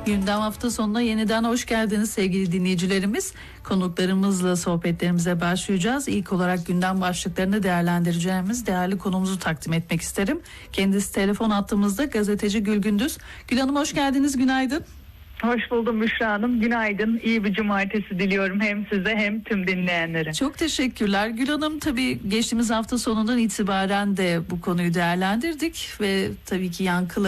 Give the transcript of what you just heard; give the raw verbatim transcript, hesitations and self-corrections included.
Gündem hafta sonuna yeniden hoş geldiniz sevgili dinleyicilerimiz. Konuklarımızla sohbetlerimize başlayacağız. İlk olarak gündem başlıklarını değerlendireceğimiz değerli konumuzu takdim etmek isterim. Kendisi telefon attığımızda gazeteci Gül Gündüz. Gül Hanım hoş geldiniz, günaydın. Hoş buldum Büşra Hanım. Günaydın. İyi bir cumartesi diliyorum hem size hem tüm dinleyenlere. Çok teşekkürler. Gül Hanım, tabii geçtiğimiz hafta sonundan itibaren de bu konuyu değerlendirdik ve tabii ki yankıları